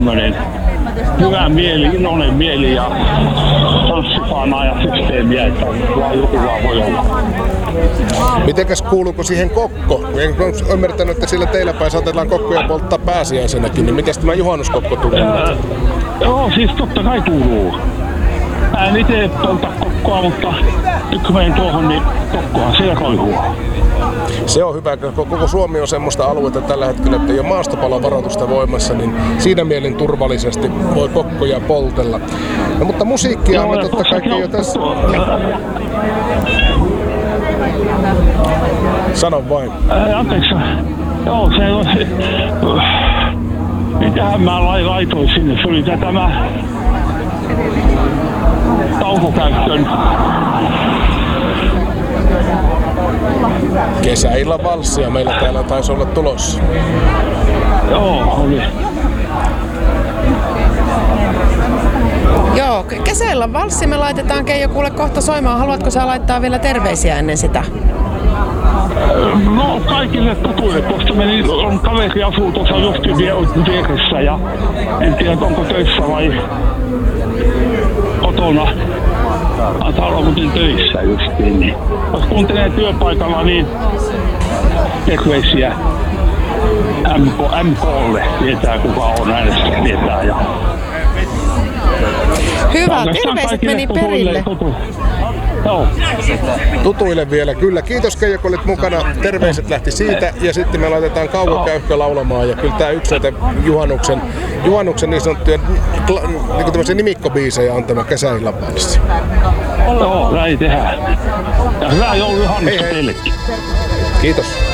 hyvä mieli, iloinen mieli ja tanssifanaa ja systeemiä, että vaan joku vaan voi olla. Mitenkäs kuuluuko siihen kokko? En ole ymmärtänyt, että sillä teillä päin saatetaan kokkoja polttaa pääsiäisenäkin, niin miten tämä juhannuskokko tulee? Joo, siis totta kai kuuluu. Mä en itse polta kokkoa, mutta nyt kun menen tuohon, niin kokkohan siellä koihuu. Se on hyvä, kun koko Suomi on semmoista aluetta tällä hetkellä, että ei ole maastopalovaroitusta voimassa, niin siinä mielin turvallisesti voi kokkoja poltella. No, mutta musiikkia on totta kai jo tässä. Sano vain. Anteeksi. Joo, se on... Mitähän mä laitoin sinne? Se oli tämä taukokäyttön. Kesäillan valssia meillä täällä taisi olla tulossa. Joo, oli. Joo, kesäillan valssi me laitetaan Keijo kuule kohta soimaan. Haluatko sä laittaa vielä terveisiä ennen sitä? No kaikille tutuille, koska on kaveri asuu tuossa justiin vieressä ja en tiedä onko töissä vai kotona. Taitaa olla muuten töissä justiin, niin jos kuuntelee työpaikalla, niin terveisiä MKlle, tietää kuka on äänestä, tietää. Ja... Hyvä, terveiset meni perille. Joo. Tutuille vielä, kyllä. Kiitos Keijo, kun olit mukana. Terveiset lähti siitä ja sitten me laitetaan Kaukokäyhkö laulamaan ja kyllä tää yksi juhannuksen niin sanottuja niin tämmöisiä nimikkobiisejä on tämä kesäillan valssi. Joo, näin tehdään. Ja hyvää joulujuhannusta teillekin. Kiitos.